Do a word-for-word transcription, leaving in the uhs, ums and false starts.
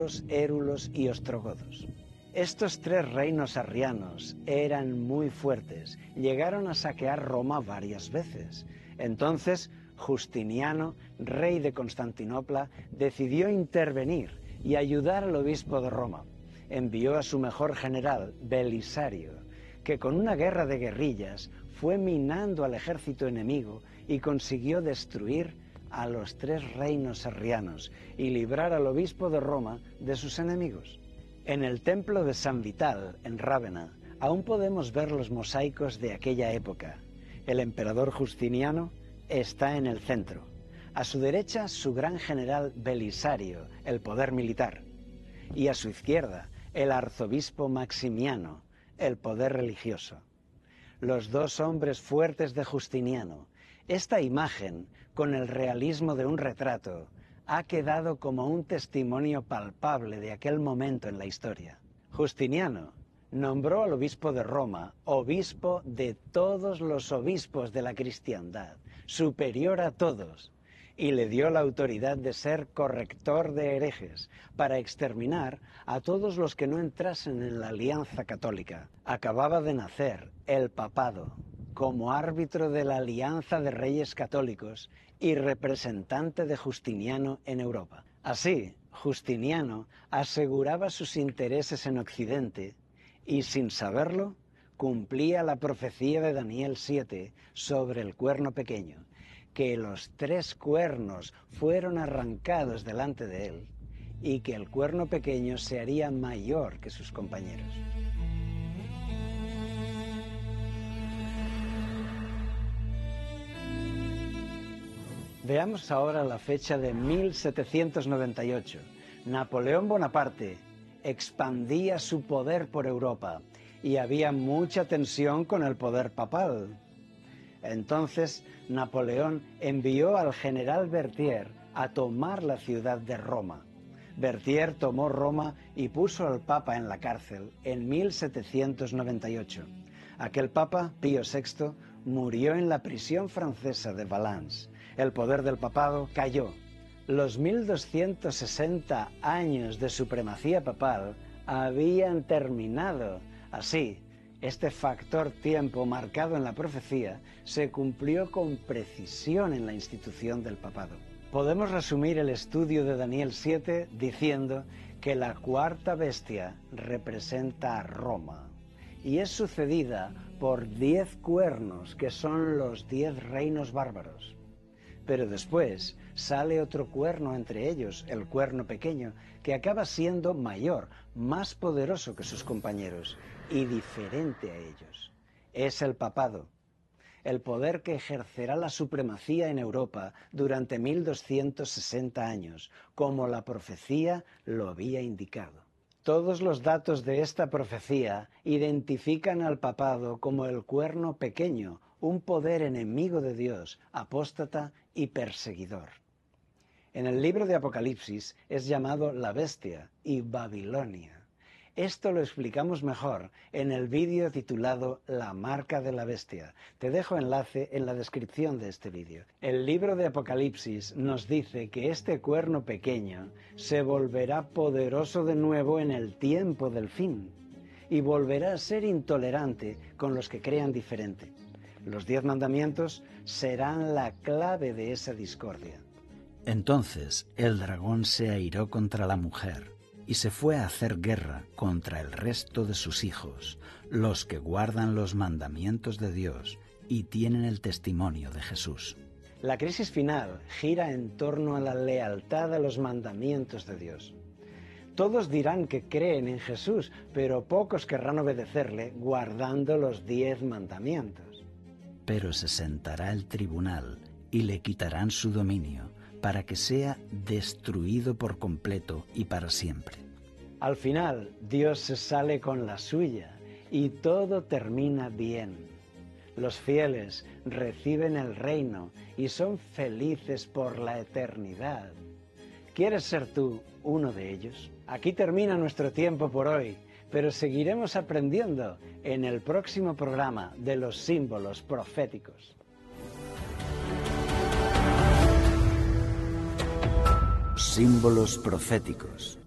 érulos y ostrogodos. Estos tres reinos arrianos eran muy fuertes, llegaron a saquear Roma varias veces. Entonces, Justiniano, rey de Constantinopla, decidió intervenir y ayudar al obispo de Roma. Envió a su mejor general, Belisario, que con una guerra de guerrillas fue minando al ejército enemigo y consiguió destruir a los tres reinos arrianos y librar al obispo de Roma de sus enemigos. En el templo de San Vital, en Rávena, aún podemos ver los mosaicos de aquella época. El emperador Justiniano está en el centro. A su derecha, su gran general Belisario, el poder militar. Y a su izquierda, el arzobispo Maximiano, el poder religioso. Los dos hombres fuertes de Justiniano. Esta imagen, con el realismo de un retrato, ha quedado como un testimonio palpable de aquel momento en la historia. Justiniano nombró al obispo de Roma obispo de todos los obispos de la cristiandad, superior a todos, y le dio la autoridad de ser corrector de herejes para exterminar a todos los que no entrasen en la alianza católica. Acababa de nacer el papado como árbitro de la alianza de reyes católicos y representante de Justiniano en Europa. Así, Justiniano aseguraba sus intereses en Occidente y, sin saberlo, cumplía la profecía de Daniel siete sobre el cuerno pequeño, que los tres cuernos fueron arrancados delante de él y que el cuerno pequeño se haría mayor que sus compañeros. Veamos ahora la fecha de mil setecientos noventa y ocho. Napoleón Bonaparte expandía su poder por Europa y había mucha tensión con el poder papal. Entonces, Napoleón envió al general Berthier a tomar la ciudad de Roma. Berthier tomó Roma y puso al Papa en la cárcel en mil setecientos noventa y ocho. Aquel Papa, Pío sexto, murió en la prisión francesa de Valence. El poder del papado cayó. Los mil doscientos sesenta años de supremacía papal habían terminado. Así, este factor tiempo marcado en la profecía se cumplió con precisión en la institución del papado. Podemos resumir el estudio de Daniel siete diciendo que la cuarta bestia representa a Roma y es sucedida por diez cuernos que son los diez reinos bárbaros. Pero después sale otro cuerno entre ellos, el cuerno pequeño, que acaba siendo mayor, más poderoso que sus compañeros y diferente a ellos. Es el papado, el poder que ejercerá la supremacía en Europa durante mil doscientos sesenta años, como la profecía lo había indicado. Todos los datos de esta profecía identifican al papado como el cuerno pequeño, un poder enemigo de Dios, apóstata y perseguidor. En el libro de Apocalipsis es llamado la bestia y Babilonia. Esto lo explicamos mejor en el vídeo titulado La marca de la bestia. Te dejo enlace en la descripción de este vídeo. El libro de Apocalipsis nos dice que este cuerno pequeño se volverá poderoso de nuevo en el tiempo del fin y volverá a ser intolerante con los que crean diferente. Los diez mandamientos serán la clave de esa discordia. Entonces el dragón se airó contra la mujer y se fue a hacer guerra contra el resto de sus hijos, los que guardan los mandamientos de Dios y tienen el testimonio de Jesús. La crisis final gira en torno a la lealtad a los mandamientos de Dios. Todos dirán que creen en Jesús, pero pocos querrán obedecerle guardando los diez mandamientos. Pero se sentará el tribunal y le quitarán su dominio, para que sea destruido por completo y para siempre. Al final, Dios se sale con la suya y todo termina bien. Los fieles reciben el reino y son felices por la eternidad. ¿Quieres ser tú uno de ellos? Aquí termina nuestro tiempo por hoy, pero seguiremos aprendiendo en el próximo programa de los símbolos proféticos. Símbolos proféticos.